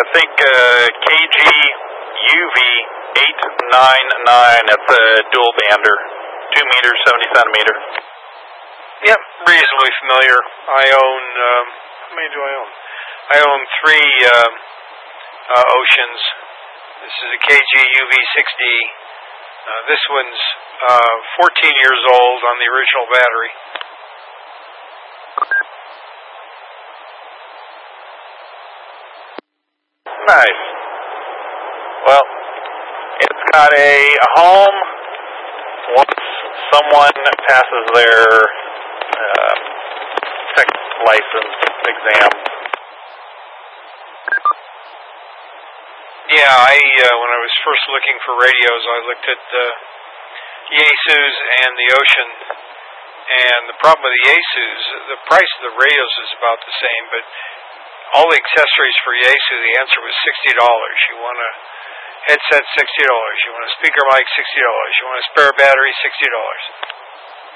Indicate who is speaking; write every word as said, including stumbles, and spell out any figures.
Speaker 1: I think uh, K G U V eight nine nine. That's a dual bander, two meters, seventy centimeter.
Speaker 2: Yep, reasonably familiar. I own, um, how many do I own? I own three uh, uh, Oceans. This is a K G U V six D. Uh, this one's uh, fourteen years old on the original battery.
Speaker 1: Nice. Well, it's got a home once someone passes their uh, tech license exam.
Speaker 2: Yeah, I uh, when I was first looking for radios, I looked at the Yaesus and the Ocean. And the problem with the Yaesus, the price of the radios is about the same, but all the accessories for Yaesu, the answer was sixty dollars. You want a headset, sixty dollars. You want a speaker mic, sixty dollars. You want a spare battery, sixty dollars.